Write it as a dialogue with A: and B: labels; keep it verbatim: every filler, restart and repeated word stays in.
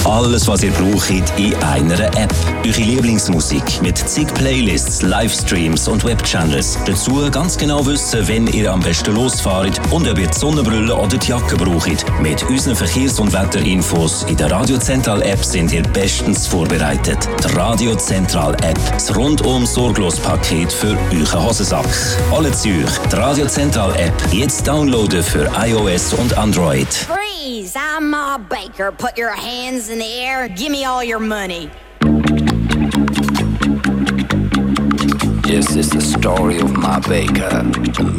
A: Alles, was ihr braucht, in einer App. Eure Lieblingsmusik mit zig Playlists, Livestreams und Webchannels. Dazu ganz genau wissen, wenn ihr am besten losfahrt und ob ihr die Sonnenbrille oder die Jacke braucht. Mit unseren Verkehrs- und Wetterinfos in der Radio Zentral App sind ihr bestens vorbereitet. Die Radio Zentral App. Das rundum sorglos Paket für euren Hosensack. Alle Züge. Die Radio Zentral App. Jetzt downloaden für iOS und Android.
B: Freeze! I'm Ma Baker. Put your hands in the air. Give me all your money.
C: This is the story of Ma Baker.